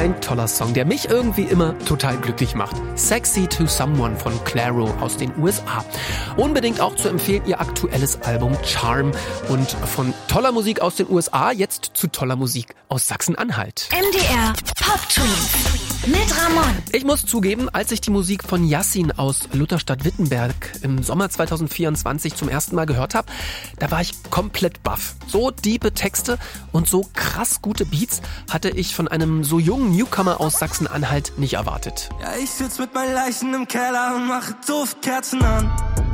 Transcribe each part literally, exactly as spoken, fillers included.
ein toller Song, der mich irgendwie immer total glücklich macht. Sexy to Someone von Clairo aus den U S A. Unbedingt auch zu empfehlen ihr aktuelles Album Charm. Und von toller Musik aus den U S A jetzt zu toller Musik aus Sachsen-Anhalt. M D R Pop Tunes mit Ramon. Ich muss zugeben, als ich die Musik von Yassin aus Lutherstadt-Wittenberg im Sommer zwanzig vierundzwanzig zum ersten Mal gehört habe, da war ich komplett baff. So diepe Texte und so krass gute Beats hatte ich von einem so jungen Newcomer aus Sachsen-Anhalt nicht erwartet. Ja, ich sitz mit meinen Leichen im Keller und mache Duftkerzen an.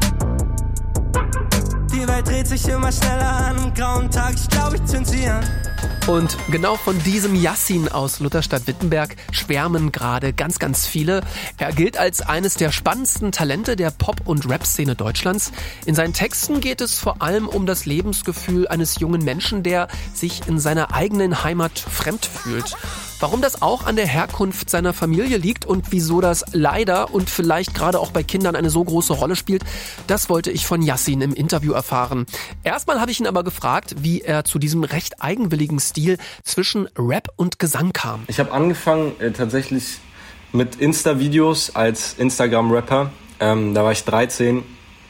Die Welt dreht sich immer schneller an, am grauen Tag, ich glaube, ich zünd sie an. Und genau von diesem Yassin aus Lutherstadt-Wittenberg schwärmen gerade ganz, ganz viele. Er gilt als eines der spannendsten Talente der Pop- und Rap-Szene Deutschlands. In seinen Texten geht es vor allem um das Lebensgefühl eines jungen Menschen, der sich in seiner eigenen Heimat fremd fühlt. Warum das auch an der Herkunft seiner Familie liegt und wieso das leider und vielleicht gerade auch bei Kindern eine so große Rolle spielt, das wollte ich von Yassin im Interview erfahren. Erstmal habe ich ihn aber gefragt, wie er zu diesem recht eigenwilligen Stil zwischen Rap und Gesang kam. Ich habe angefangen äh, tatsächlich mit Insta-Videos als Instagram-Rapper. Ähm, da war ich dreizehn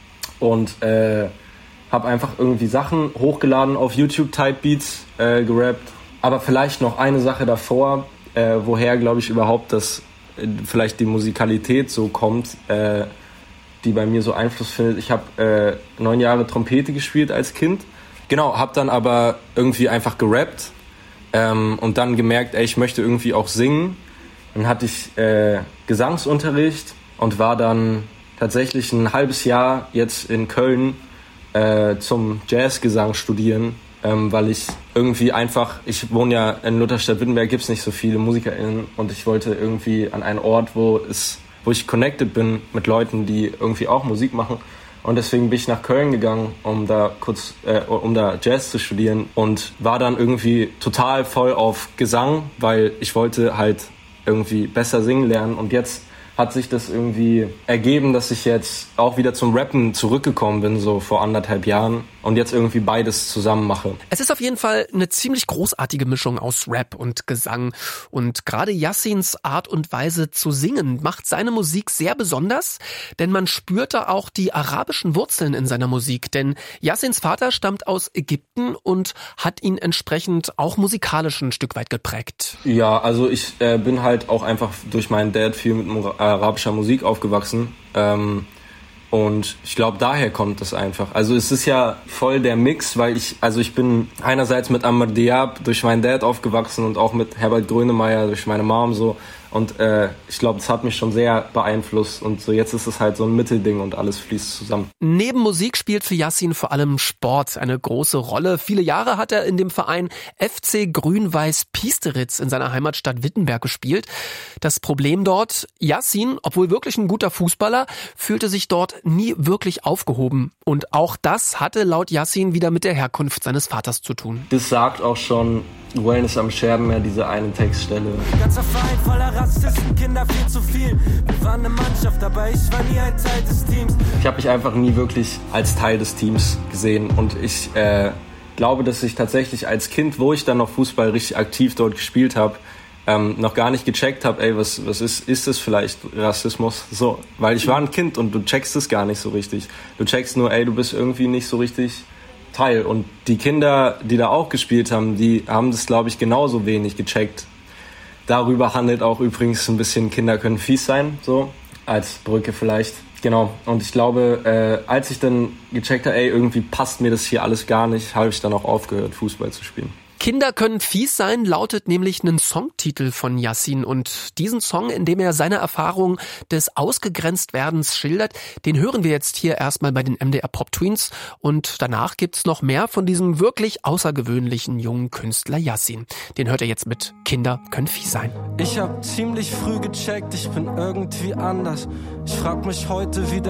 und äh, habe einfach irgendwie Sachen hochgeladen auf YouTube, Typebeats äh, gerappt. Aber vielleicht noch eine Sache davor, äh, woher, glaube ich, überhaupt das, äh, vielleicht die Musikalität so kommt, äh, die bei mir so Einfluss findet. Ich habe äh, neun Jahre Trompete gespielt als Kind. Genau, habe dann aber irgendwie einfach gerappt ähm, und dann gemerkt, ey, ich möchte irgendwie auch singen. Dann hatte ich äh, Gesangsunterricht und war dann tatsächlich ein halbes Jahr jetzt in Köln äh, zum Jazzgesang studieren. Ähm, weil ich irgendwie einfach, ich wohne ja in Lutherstadt-Wittenberg, gibt es nicht so viele MusikerInnen und ich wollte irgendwie an einen Ort, wo es, wo ich connected bin mit Leuten, die irgendwie auch Musik machen, und deswegen bin ich nach Köln gegangen, um da kurz, äh, um da Jazz zu studieren, und war dann irgendwie total voll auf Gesang, weil ich wollte halt irgendwie besser singen lernen, und jetzt hat sich das irgendwie ergeben, dass ich jetzt auch wieder zum Rappen zurückgekommen bin, so vor anderthalb Jahren, und jetzt irgendwie beides zusammen mache. Es ist auf jeden Fall eine ziemlich großartige Mischung aus Rap und Gesang. Und gerade Yassins Art und Weise zu singen macht seine Musik sehr besonders, denn man spürt da auch die arabischen Wurzeln in seiner Musik. Denn Yassins Vater stammt aus Ägypten und hat ihn entsprechend auch musikalisch ein Stück weit geprägt. Ja, also ich äh, bin halt auch einfach durch meinen Dad viel mit arabischer Musik aufgewachsen. Ähm, Und ich glaube, daher kommt das einfach. Also es ist ja voll der Mix, weil ich, also ich bin einerseits mit Amr Diab durch meinen Dad aufgewachsen und auch mit Herbert Grönemeyer durch meine Mom so. Und äh, ich glaube, das hat mich schon sehr beeinflusst. Und so jetzt ist es halt so ein Mittelding und alles fließt zusammen. Neben Musik spielt für Yassin vor allem Sport eine große Rolle. Viele Jahre hat er in dem Verein F C Grün-Weiß Piesteritz in seiner Heimatstadt Wittenberg gespielt. Das Problem dort, Yassin, obwohl wirklich ein guter Fußballer, fühlte sich dort nie wirklich aufgehoben. Und auch das hatte laut Yassin wieder mit der Herkunft seines Vaters zu tun. Das sagt auch schon Wellness am Scherbenmeer, diese eine Textstelle. Ganzer Verein voller Rassisten, Kinder viel zu viel. Wir waren eine Mannschaft, aber ich war nie ein Teil des Teams. Ich habe mich einfach nie wirklich als Teil des Teams gesehen. Und ich äh, glaube, dass ich tatsächlich als Kind, wo ich dann noch Fußball richtig aktiv dort gespielt habe, ähm, noch gar nicht gecheckt habe, ey, was, was ist, ist das vielleicht Rassismus? So, weil ich war ein Kind und du checkst es gar nicht so richtig. Du checkst nur, ey, du bist irgendwie nicht so richtig Teil. Und die Kinder, die da auch gespielt haben, die haben das, glaube ich, genauso wenig gecheckt. Darüber handelt auch übrigens ein bisschen Kinder können fies sein, so als Brücke vielleicht. Genau. Und ich glaube, äh, als ich dann gecheckt habe, ey, irgendwie passt mir das hier alles gar nicht, habe ich dann auch aufgehört, Fußball zu spielen. Kinder können fies sein, lautet nämlich ein Songtitel von Yassin. Und diesen Song, in dem er seine Erfahrung des Ausgegrenztwerdens schildert, den hören wir jetzt hier erstmal bei den M D R Pop Twins. Und danach gibt's noch mehr von diesem wirklich außergewöhnlichen jungen Künstler Yassin. Den hört er jetzt mit Kinder können fies sein. Ich hab ziemlich früh gecheckt, ich bin irgendwie anders. Ich frag mich heute wieder